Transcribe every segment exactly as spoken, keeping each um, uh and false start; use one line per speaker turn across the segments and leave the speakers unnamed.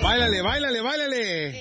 Báilale, báilale, báilale.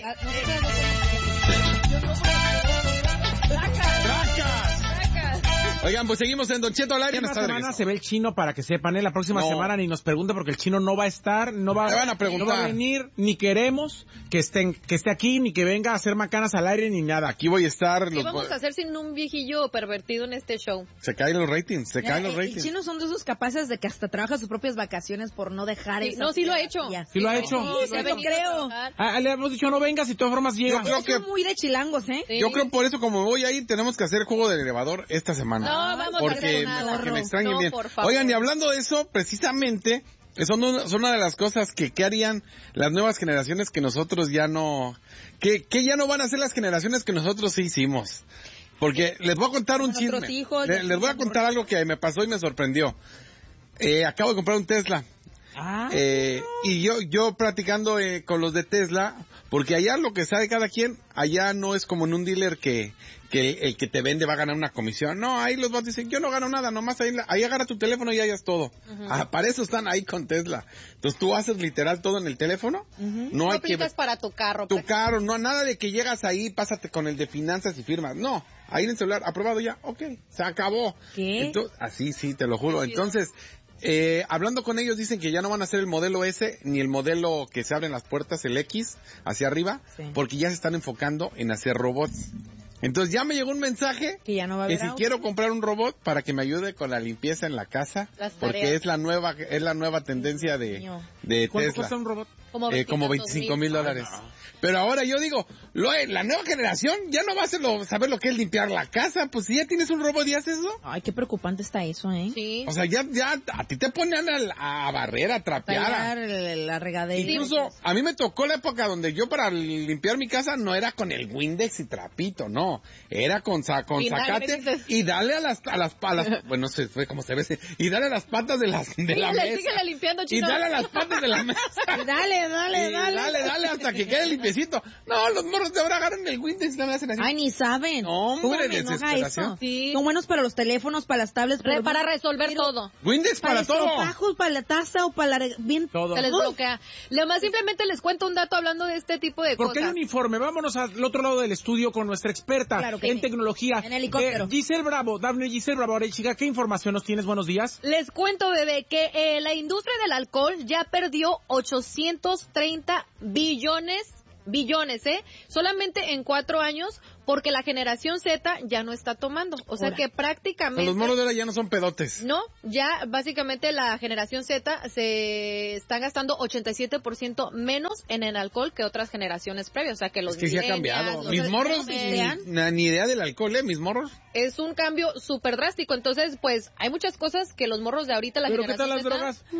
Oigan, pues seguimos en Don Cheto al aire.
Esta semana se ve el chino, para que sepan, ¿eh? La próxima no. semana ni nos pregunte porque el chino no va a estar, no va,
van a,
no va a venir, ni queremos que, estén, que esté aquí, ni que venga a hacer macanas al aire, ni nada.
Aquí voy a estar.
¿Qué los... vamos a hacer sin un viejillo pervertido en este show?
Se caen los ratings, se caen
ya,
los ratings.
El chino son de esos capaces de que hasta trabaja sus propias vacaciones por no dejar
sí, No, sí lo ha hecho.
Sí, sí lo ha hecho.
Sí, sí, lo creo.
Ah, le hemos dicho no vengas y de todas formas llega.
Yo creo que muy de chilangos, ¿eh?
Sí. Yo creo por eso como voy ahí tenemos que hacer juego del elevador esta semana.
No, vamos
porque
a hacer
me, que me extrañen
no,
bien. Oigan, y hablando de eso, precisamente, son una, son una de las cosas que, que harían las nuevas generaciones que nosotros ya no, que, que ya no van a hacer las generaciones que nosotros sí hicimos. Porque les voy a contar un chisme.
Hijos,
les, les voy a contar algo que me pasó y me sorprendió. Eh, acabo de comprar un Tesla.
Ah.
Eh, y yo, yo platicando eh, con los de Tesla, porque allá lo que sabe cada quien, allá no es como en un dealer que, que el que te vende va a ganar una comisión. No, ahí los vatos dicen, yo no gano nada, nomás ahí, ahí agarra tu teléfono y ahí es todo. Uh-huh. Ah, para eso están ahí con Tesla. Entonces tú haces literal todo en el teléfono.
Uh-huh.
No,
no
hay
aplicas
que,
para tu carro.
Tu
pues.
carro, no, nada de que llegas ahí, pásate con el de finanzas y firmas. No, ahí en el celular, aprobado ya, ok, se acabó.
¿Qué?
Entonces, así sí, te lo juro. Entonces... Eh, hablando con ellos dicen que ya no van a hacer el modelo S ni el modelo que se abren las puertas, el X, hacia arriba, sí. porque ya se están enfocando en hacer robots. Entonces ya me llegó un mensaje
que, ya no va a haber
que si
auto.
quiero comprar un robot para que me ayude con la limpieza en la casa, porque es la nueva es la nueva tendencia de, de
¿Cuánto
Tesla.
cuesta un robot?
Como, eh, como veinticinco mil dólares. Pero ahora yo digo, lo, la nueva generación ya no va a hacerlo, saber lo que es limpiar la casa. Pues si ya tienes un robot y haces eso.
Ay, qué preocupante está eso, ¿eh?
Sí.
O sea, ya, ya a ti te ponen a, a barrer, a trapear.
A la regadera.
Incluso a mí me tocó la época donde yo para limpiar mi casa no era con el Windex y trapito, no. Era con, con zacate y dale a las, a las, a las bueno, no sé cómo se ve, y dale a las patas de, las, de
síguele,
la mesa.
Síguele limpiando, chino.
Y dale a las patas de la mesa.
Y dale, dale,
y
dale.
Dale, dale, hasta que quede limpiecito. No, los morros de ahora agarran el Windex y no me hacen así.
Ay, ni saben.
No, hombre, desesperación.
Sí. Son buenos para los teléfonos, para las tablets.
Re, para resolver pero, todo.
Windex para,
para
todo.
Para los para la taza o para la... Bien,
todo.
Se les bloquea. Lo más simplemente les cuento un dato hablando de este tipo de
Porque
cosas.
Porque hay uniforme. Vámonos al otro lado del estudio con nuestra experta
claro
en
sí.
tecnología.
En helicóptero.
Eh, Giselle Bravo. Dame Giselle Bravo. Ahora, chica, ¿qué información nos tienes? Buenos días.
Les cuento, bebé, que eh, la industria del alcohol ya perdió ochocientos treinta billones, billones, ¿eh? Solamente en cuatro años, porque la generación Z ya no está tomando. O sea Hola. que prácticamente...
Pero los moros de ahora ya no son pedotes.
No, ya básicamente la generación Z se está gastando ochenta y siete por ciento menos en el alcohol que otras generaciones previas. O sea que los...
Es que sí ha cambiado. Mis morros,
eh,
ni, ni idea del alcohol, ¿eh? Mis morros.
Es un cambio súper drástico. Entonces, pues, hay muchas cosas que los morros de ahorita, la
¿Pero
generación
qué tal las
Z,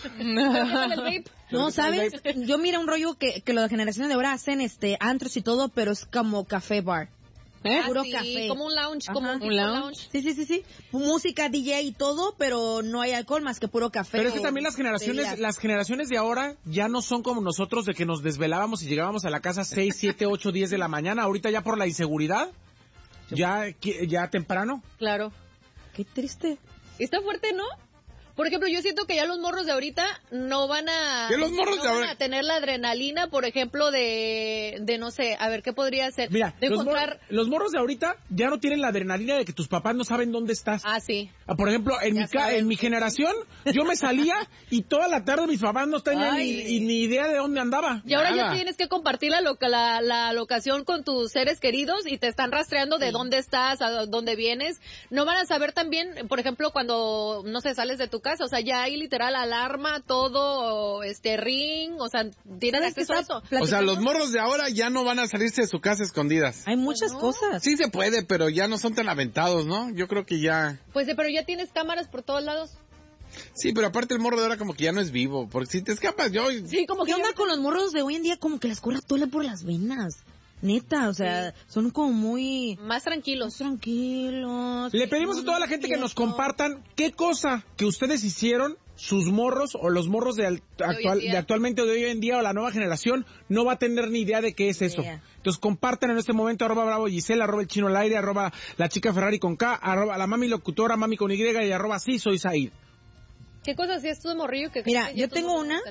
drogas?
No, ¿sabes? Yo mira un rollo que, que las generaciones de ahora hacen este antros y todo, pero es como café bar.
¿Eh?
Puro
ah, sí,
café.
Como un lounge, Ajá. como un,
un lounge. lounge. Sí, sí, sí, sí. Música, D J y todo, pero no hay alcohol más que puro café.
Pero es que también las generaciones, bebidas. las generaciones de ahora ya no son como nosotros de que nos desvelábamos y llegábamos a la casa seis, siete, ocho, diez de la mañana. Ahorita ya por la inseguridad, ya, ya temprano.
Claro.
Qué triste.
Está fuerte, ¿no? Por ejemplo, yo siento que ya los morros de ahorita no van a,
los morros
no
de
van
ahora?
a tener la adrenalina, por ejemplo, de, de no sé, a ver, ¿qué podría ser?
Mira,
de
los,
encontrar...
mor los morros de ahorita ya no tienen la adrenalina de que tus papás no saben dónde estás.
Ah, sí.
Por ejemplo, en, mi, ca en mi generación, yo me salía y toda la tarde mis papás no tenían ni, ni idea de dónde andaba.
Y ahora
Nada.
ya tienes que compartir la, loca, la, la locación con tus seres queridos y te están rastreando de sí. dónde estás, a dónde vienes. No van a saber también, por ejemplo, cuando, no sé, sales de tu casa, o sea, ya hay literal alarma, todo, este, ring, o sea, tienen acceso a eso.
O sea, los morros de ahora ya no van a salirse de su casa escondidas.
Hay muchas
no.
cosas.
Sí se puede, pero ya no son tan aventados, ¿no? Yo creo que ya...
Pues, pero ya tienes cámaras por todos lados.
Sí, pero aparte el morro de ahora como que ya no es vivo, porque si te escapas yo...
Sí, como que...
¿Qué onda con los morros de hoy en día? Como que les corre tole por las venas. Neta, o sea, sí. son como muy...
Más tranquilos.
Más tranquilos.
Le pedimos a toda la gente que nos compartan qué cosa que ustedes hicieron, sus morros o los morros de, actual, de, de actualmente de hoy en día o la nueva generación no va a tener ni idea de qué es eso. Yeah. Entonces compartan en este momento arroba bravo Giselle, arroba el chino al aire, arroba la chica Ferrari con K, arroba la mami locutora, mami con Y y arroba sí soy Said.
¿Qué cosas hacías tú de morrillo? Que
Mira, yo tengo una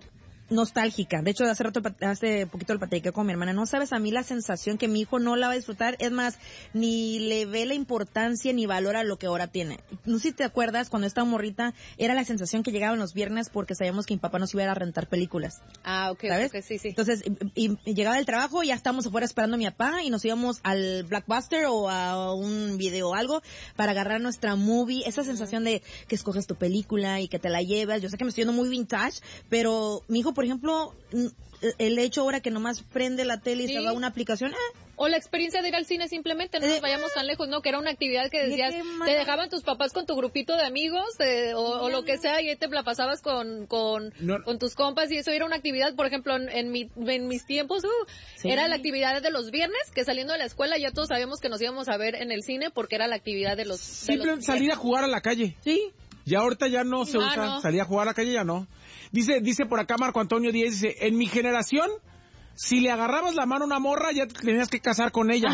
nostálgica. De hecho, hace rato, hace poquito lo platiqué con mi hermana. No sabes a mí la sensación que mi hijo no la va a disfrutar. Es más, ni le ve la importancia ni valora lo que ahora tiene. No sé si te acuerdas, cuando estaba morrita, era la sensación que llegaban los viernes porque sabíamos que mi papá nos iba a ir a rentar películas.
Ah, ok,
¿sabes?
Okay, sí, sí.
Entonces, y, y llegaba del trabajo y ya estábamos afuera esperando a mi papá y nos íbamos al Blockbuster o a un video o algo para agarrar nuestra movie. Esa sensación de que escoges tu película y que te la llevas. Yo sé que me estoy yendo muy vintage, pero mi hijo, por ejemplo, el hecho ahora que nomás prende la tele y ¿sí? se va a una aplicación, eh.
O la experiencia de ir al cine simplemente, no nos eh, vayamos tan lejos, ¿no? Que era una actividad que decías, te dejaban tus papás con tu grupito de amigos eh, o, o lo que sea y ahí te la pasabas con con, no. con tus compas y eso era una actividad, por ejemplo, en, en, mi, en mis tiempos, uh, sí. era la actividad de los viernes, que saliendo de la escuela ya todos sabíamos que nos íbamos a ver en el cine porque era la actividad de los...
Simplemente salir a jugar a la calle.
Sí.
Y ahorita ya no se ah, usa, no. salir a jugar a la calle ya no. Dice, dice por acá Marco Antonio Díez, dice, en mi generación, si le agarrabas la mano a una morra, ya te tenías que casar con ella.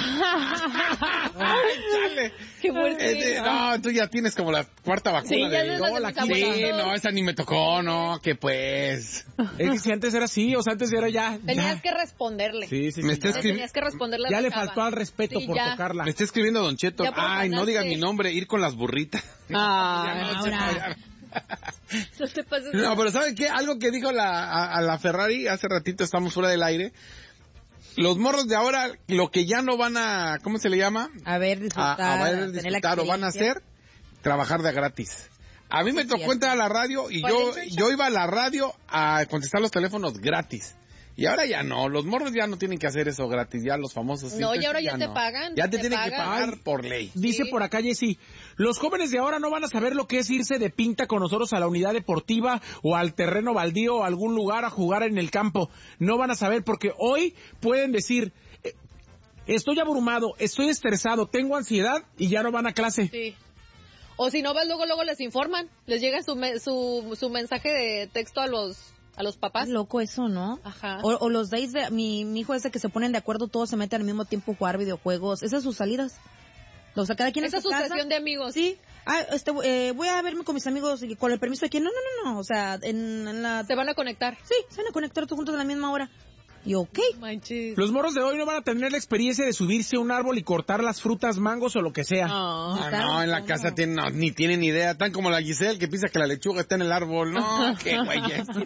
Ay, chale.
Qué fuerte.
Eh, no, tú ya tienes como la cuarta vacuna.
Sí, ya
de...
no, la
sí, no, esa ni me tocó, no, que pues.
Es que si antes era así, o sea, antes era ya.
Tenías
ya.
que responderle.
Sí, sí,
me
sí.
está escri...
Tenías que responderle.
Ya le faltó al respeto sí, por
ya.
tocarla.
Me está escribiendo Don Cheto. Ay, no diga mi nombre, ir con las burritas.
Ah,
no,
ahora. No te pases.
No, pero ¿saben qué? Algo que dijo la, a, a la Ferrari hace ratito, estamos fuera del aire. Los morros de ahora, lo que ya no van a, ¿cómo se le llama?
A ver, disfrutar.
A, a ver, disfrutar o van a hacer, trabajar de gratis. A mí me sí, tocó entrar a la radio y yo, yo iba a la radio a contestar los teléfonos gratis. Y ahora ya no, los morros ya no tienen que hacer eso gratis, ya los famosos.
No, y ahora ya,
ya
te
no.
pagan.
Ya te, te tienen
pagan.
que pagar por ley.
Dice
sí.
por acá Jessy, los jóvenes de ahora no van a saber lo que es irse de pinta con nosotros a la unidad deportiva o al terreno baldío o a algún lugar a jugar en el campo. No van a saber porque hoy pueden decir, estoy abrumado, estoy estresado, tengo ansiedad y ya no van a clase.
Sí. O si no vas, luego, luego les informan. Les llega su, me, su, su mensaje de texto a los... a los papás.
Es loco eso, ¿no?
Ajá.
O, o los days de... Mi, mi hijo ese que se ponen de acuerdo, todos se meten al mismo tiempo a jugar videojuegos. Esas son sus salidas. O sea, cada quien
Esa
en su casa.
asociación de amigos.
Sí. Ah, este, eh, voy a verme con mis amigos y con el permiso de quién. No, no, no, no. O sea, en, en la...
Se van a conectar.
Sí, se van a conectar todos juntos a la misma hora. Y ok.
Manches.
Los morros de hoy no van a tener la experiencia de subirse a un árbol y cortar las frutas, mangos o lo que sea.
Oh.
Ah, no, en la casa tienen, no, ni tienen idea. Tan como la Giselle que piensa que la lechuga está en el árbol. No, qué güey.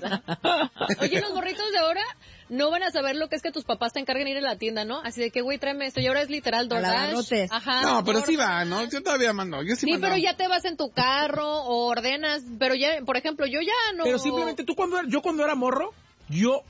Oye, los morritos de ahora no van a saber lo que es que tus papás te encarguen ir a la tienda, ¿no? Así de que, güey, tráeme esto. Y ahora es literal DoorDash. Ajá.
No, pero
DoorDash.
sí va, ¿no? Yo todavía mando. Yo sí,
sí,
mando.
pero ya te vas en tu carro o ordenas. Pero ya, por ejemplo, yo ya no...
Pero simplemente tú cuando... Yo cuando era morro, yo...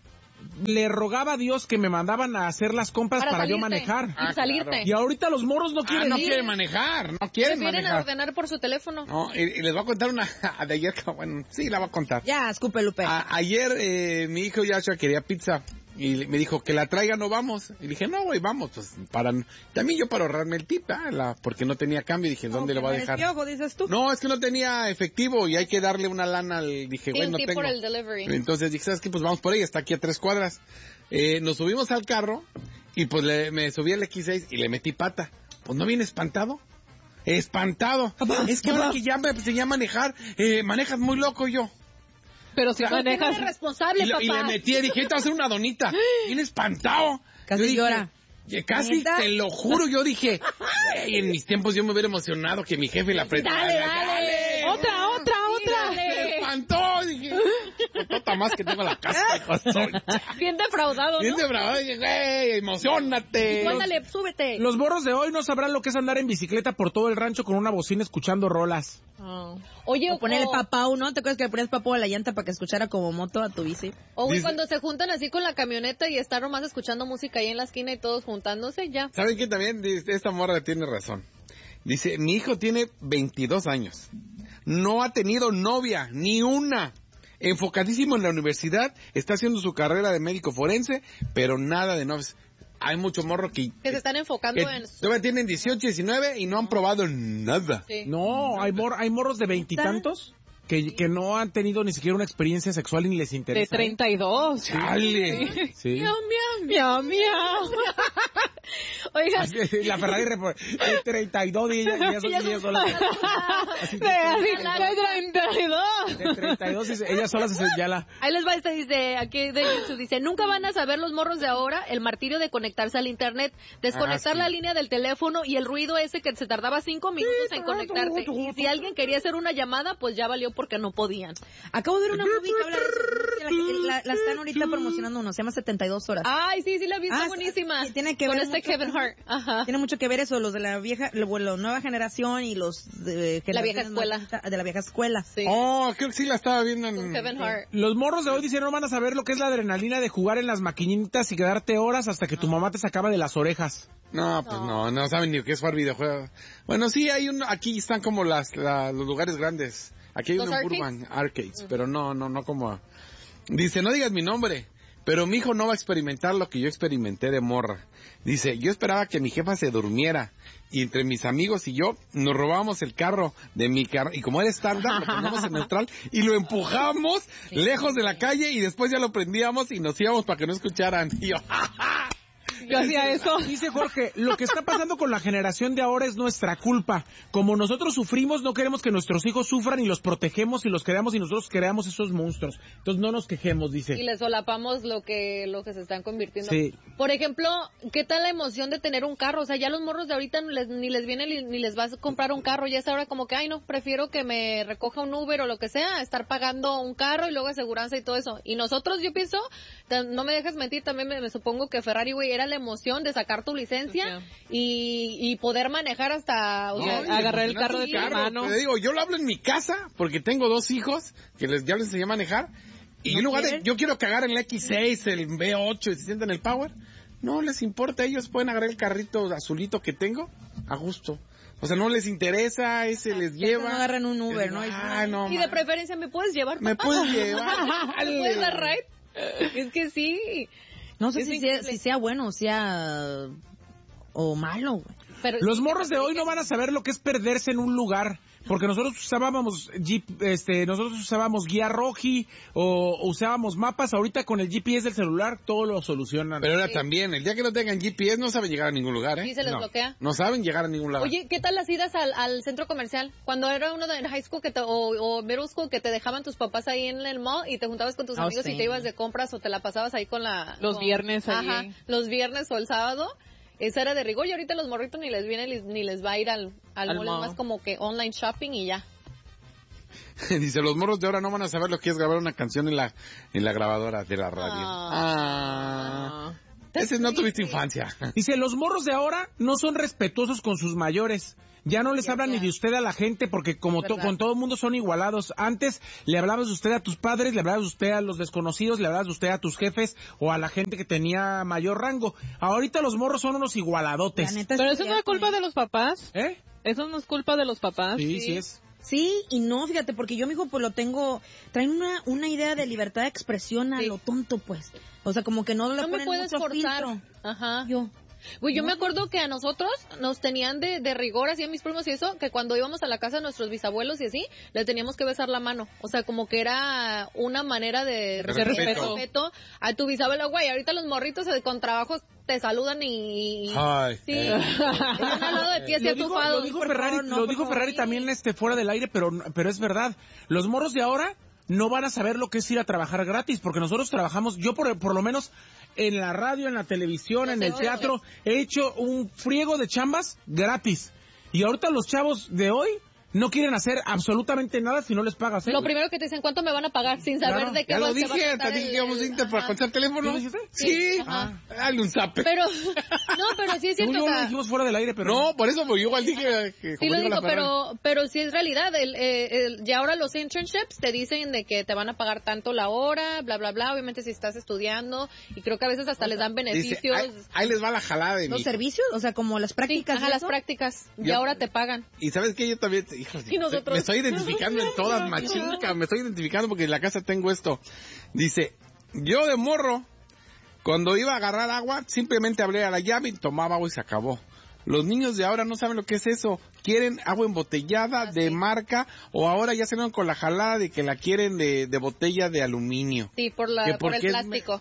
le rogaba a Dios que me mandaban a hacer las compras para, para yo manejar.
Y ah, salirte.
Claro. Y ahorita los morros no quieren
ah, no
ir.
quieren manejar, no quieren
manejar. Vienen a ordenar por su teléfono.
No, y, y les voy a contar una de ayer, bueno, sí, la voy a contar.
Ya, escupe, Lupe.
A, ayer eh, mi hijo Yasha quería pizza y me dijo que la traiga, no vamos. Y dije, no, güey, vamos, pues para... También yo para ahorrarme el tip, ¿eh? la, porque no tenía cambio, dije, ¿dónde
no,
le voy a dejar?
Piojo, dices tú.
No, es que no tenía efectivo y hay que darle una lana al... Dije,
sí,
güey, no
sí,
tengo.
por el delivery.
Entonces dije, ¿sabes qué? Pues vamos por ahí, está aquí a tres cuadras. Eh, nos subimos al carro y pues le, me subí al equis seis y le metí pata. Pues no viene espantado. Espantado. Papá, es que papá. Ahora que ya me enseñé a manejar, eh, manejas muy loco yo.
Pero si manejas...
No responsable,
y, lo,
papá.
y le metí, dije, te voy a hacer una donita. Viene espantado.
Casi
dije,
llora.
Casi, ¿neta? Te lo juro, yo dije, hey, en mis tiempos yo me hubiera emocionado que mi jefe la apretara.
Dale, dale, dale. Otra, otra,
sí,
otra.
Dale. Me espantó, dije. Tota más que tengo la casa.
Bien defraudado, ¿no?
Bien defraudado, dije, hey, emocionate.
Ándale, súbete.
Los morros de hoy no sabrán lo que es andar en bicicleta por todo el rancho con una bocina escuchando rolas.
Oh. Oye,
o ponerle o... papau, ¿no? ¿Te acuerdas que le ponías papau a la llanta para que escuchara como moto a tu bici?
O güey, cuando se juntan así con la camioneta y están nomás escuchando música ahí en la esquina y todos juntándose, ya.
¿Saben qué también? Esta morra tiene razón. Dice, mi hijo tiene veintidós años. No ha tenido novia, ni una. Enfocadísimo en la universidad, está haciendo su carrera de médico forense, pero nada de novias. Hay mucho morro que...
Que se están enfocando
que
en...
Todavía tienen dieciocho, diecinueve y no han probado nada.
Sí.
No, hay, mor hay morros de veintitantos que, que no han tenido ni siquiera una experiencia sexual y ni les interesa.
De treinta y dos.
¡Chale!
Sí.
Miau, miau, miau, miau. Oiga.
La Ferrari repor... de treinta y dos y ella, ella son ella sola.
Así de treinta y dos.
De treinta y dos y ella sola se señala.
Ahí les va este, dice, aquí de YouTube, dice, nunca van a saber los morros de ahora el martirio de conectarse al internet, desconectar ah, sí. la línea del teléfono y el ruido ese que se tardaba cinco minutos sí, en conectarte. Y si alguien quería hacer una llamada, pues ya valió porque no podían.
Acabo de ver una movie que habla de eso. La, la, la están ahorita promocionando uno, se llama setenta y dos horas.
Ay, sí, sí la vi, está ah, buenísima.
Sí, tiene que
Con
ver
este
mucho,
Kevin Hart. Ajá.
Tiene mucho que ver eso, los de la vieja, la nueva generación y los de
la vieja escuela.
Más, de la vieja escuela.
Sí. Oh, creo que sí la estaba viendo en...
Con Kevin Hart.
Los morros de hoy dicen no van a saber lo que es la adrenalina de jugar en las maquinitas y quedarte horas hasta que tu mamá te sacaba de las orejas.
No, pues no, no, no saben ni qué es jugar videojuegos. Bueno, sí, hay un, aquí están como las, la, los lugares grandes. Aquí hay uno en Burbank, Arcades, uh-huh. pero no, no, no como... Dice, no digas mi nombre, pero mi hijo no va a experimentar lo que yo experimenté de morra. Dice, yo esperaba que mi jefa se durmiera y entre mis amigos y yo nos robábamos el carro de mi carro y como era estándar lo poníamos en neutral y lo empujamos sí, lejos de la calle y después ya lo prendíamos y nos íbamos para que no escucharan. Y yo,
Yo hacía eso.
Dice Jorge, lo que está pasando con la generación de ahora es nuestra culpa. Como nosotros sufrimos, no queremos que nuestros hijos sufran y los protegemos y los creamos y nosotros creamos esos monstruos. Entonces no nos quejemos, dice.
Y les solapamos lo que lo que se están convirtiendo.
Sí.
Por ejemplo, ¿qué tal la emoción de tener un carro? O sea, ya los morros de ahorita ni les, ni les viene ni les vas a comprar un carro. Ya es ahora como que, ay no, prefiero que me recoja un Uber o lo que sea, estar pagando un carro y luego aseguranza y todo eso. Y nosotros, yo pienso, no me dejes mentir, también me, me supongo que Ferrari, güey, era la emoción de sacar tu licencia okay. y, y poder manejar hasta, o
no,
sea, agarrar el carro de tu hermano.
Te digo, yo lo hablo en mi casa porque tengo dos hijos que les ya les enseñé a manejar y ¿no en lugar quieres? de, yo quiero cagar en el equis seis, el ve ocho y se sienten en el Power, no les importa, ellos pueden agarrar el carrito azulito que tengo a gusto. O sea, no les interesa, ese les lleva.
No agarran un Uber, es, ¿no?
Ah, no y man. De preferencia, ¿me puedes llevar?
¿Me puedes llevar?
¿Me puedes dar ride? Es que sí.
No sé si sea, si sea bueno o sea o malo, güey.
Pero los morros de hoy no van a saber lo que es perderse en un lugar, porque nosotros usábamos Jeep, este, nosotros usábamos guía roji o usábamos mapas. Ahorita con el G P S del celular todo lo solucionan.
Pero ahora
sí.
también, el día que no tengan G P S no saben llegar a ningún lugar, ¿eh?
Sí, se les
no,
bloquea.
No saben llegar a ningún lado.
Oye, ¿qué tal las idas al, al centro comercial? Cuando era uno de high school que te, o, o middle school que te dejaban tus papás ahí en el mall y te juntabas con tus oh, amigos sí. y te ibas de compras o te la pasabas ahí con la...
Los
con,
viernes ahí.
Ajá, los viernes o el sábado. Esa era de rigor y ahorita los morritos ni les viene ni les va a ir al, al, al mall, mall, es más como que online shopping y ya.
Dice, los morros de ahora no van a saber lo que es grabar una canción en la en la grabadora de la radio. Ah. ah. Ese no tuviste infancia.
Dice, los morros de ahora no son respetuosos con sus mayores. Ya no les ya, hablan ya. ni de usted a la gente porque como to, con todo el mundo son igualados. Antes le hablabas de usted a tus padres, le hablabas de usted a los desconocidos, le hablabas de usted a tus jefes o a la gente que tenía mayor rango. Ahorita los morros son unos igualadotes.
Pero eso no es culpa de los papás.
¿Eh?
Eso no es culpa de los papás.
Sí, sí, sí es.
Sí y no, fíjate, porque yo, mi hijo, pues lo tengo, traen una una idea de libertad de expresión a sí. lo tonto, pues. O sea, como que no le
no
ponen
me puedes
mucho
forzar.
filtro.
Ajá.
Yo.
Güey, yo no. me acuerdo que a nosotros nos tenían de, de rigor, así a mis primos y eso, que cuando íbamos a la casa de nuestros bisabuelos y así, les teníamos que besar la mano. O sea, como que era una manera de, de respeto. respeto a tu bisabuelo. Güey, ahorita los morritos con trabajos te saludan y...
Ay,
sí. Eh. Están al lado de ti así atufados.
Lo dijo Ferrari, favor, no, lo dijo Ferrari también este, fuera del aire, pero, pero es verdad. Los morros de ahora no van a saber lo que es ir a trabajar gratis, porque nosotros trabajamos, yo por, por lo menos en la radio, en la televisión, en el teatro, he hecho un friego de chambas gratis. Y ahorita los chavos de hoy no quieren hacer absolutamente nada si no les pagas, ¿eh?
Lo primero que te dicen, ¿cuánto me van a pagar? Sin saber
claro.
de qué
ya
va,
lo dije,
va a
te dije que íbamos a Inter para contar el teléfono.
¿Sí?
Sí. Ah, dale un zape.
Pero, no, pero sí es cierto.
Yo lo dijimos fuera del aire, pero...
No, por eso pues, yo igual dije que...
Sí lo digo, pero, pero sí es realidad. El, eh, el, ya ahora los internships te dicen de que te van a pagar tanto la hora, bla, bla, bla. Obviamente si estás estudiando. Y creo que a veces hasta o sea, les dan beneficios. Dice,
ahí, ahí les va la jalada de
¿Los
mi...
servicios? O sea, como las prácticas.
Sí, ajá, las prácticas. Y yo, ahora te pagan.
Y ¿sabes qué? Yo también... Híjole,
y nosotros...
Me estoy identificando en todas, machinca, me estoy identificando porque en la casa tengo esto. Dice, yo de morro, cuando iba a agarrar agua, simplemente abría la llave y tomaba agua y se acabó. Los niños de ahora no saben lo que es eso. Quieren agua embotellada ah, de sí. marca o ahora ya se van con la jalada de que la quieren de, de botella de aluminio.
Sí, por, la, por el plástico.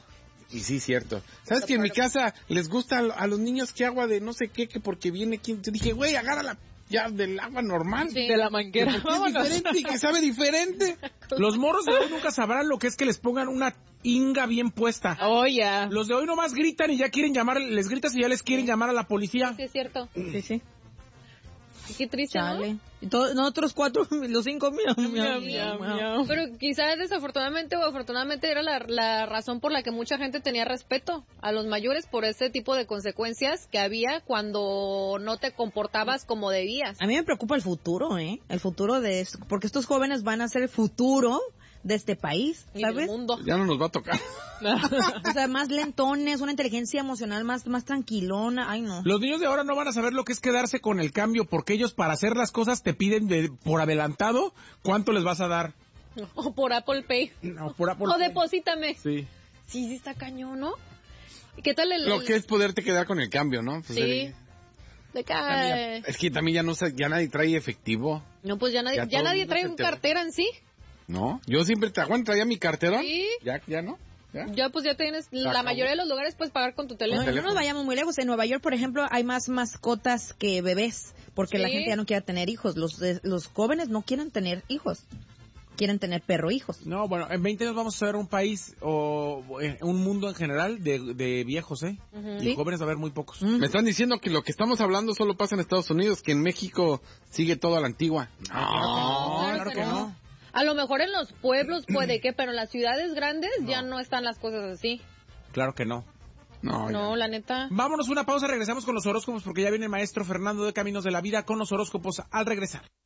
Y sí, cierto. ¿Sabes que en mi casa les gusta a los niños que agua de no sé qué, que porque viene quien... Yo dije, güey, agárrala ya del agua normal.
Sí. De la manguera.
Es diferente y que sabe diferente.
Los morros de hoy nunca sabrán lo que es que les pongan una inga bien puesta.
Oh, ya. Yeah.
Los de hoy nomás gritan y ya quieren llamar, les gritas y ya les quieren llamar a la policía.
Sí, es cierto.
Sí, sí.
Qué triste,
Chale. ¿no? Y todos, nosotros cuatro, los cinco, miau, miau,
miau, miau, miau. Pero quizás desafortunadamente o afortunadamente era la, la razón por la que mucha gente tenía respeto a los mayores por ese tipo de consecuencias que había cuando no te comportabas como debías.
A mí me preocupa el futuro, ¿eh? El futuro de esto, porque estos jóvenes van a ser el futuro de este país, ¿sabes?
Y del mundo.
Ya no nos va a tocar.
O sea, más lentones, una inteligencia emocional más, más tranquilona. Ay, no.
Los niños de ahora no van a saber lo que es quedarse con el cambio, porque ellos para hacer las cosas te piden de, por adelantado cuánto les vas a dar.
O por Apple Pay.
No, por Apple
o
Pay.
deposítame.
Sí.
Sí, sí está cañón, ¿no? ¿Y qué tal el...?
Lo que es poderte quedar con el cambio, ¿no? Pues
sí.
El...
De cada...
Es que también ya no ya nadie trae efectivo.
No, pues ya nadie, ya ya nadie trae un cartera en sí.
No, yo siempre te aguanto, traía mi cartera.
Sí.
Ya, ya no. Ya,
ya pues ya tienes, la acabó. Mayoría de los lugares puedes pagar con tu teléfono.
No, no nos vayamos muy lejos. En Nueva York, por ejemplo, hay más mascotas que bebés, porque sí. La gente ya no quiere tener hijos. Los los jóvenes no quieren tener hijos. Quieren tener perro hijos.
No, bueno, en veinte años vamos a ser un país o un mundo en general de, de viejos, ¿eh? Uh-huh. Y ¿sí? Jóvenes va a haber muy pocos.
Uh-huh. Me están diciendo que lo que estamos hablando solo pasa en Estados Unidos, que en México sigue todo a la antigua.
No, no, claro, claro que no. no.
A lo mejor en los pueblos puede que, pero en las ciudades grandes no. Ya no están las cosas así.
Claro que no.
No,
no, la neta.
Vámonos una pausa, regresamos con los horóscopos porque ya viene el maestro Fernando de Caminos de la Vida con los horóscopos al regresar.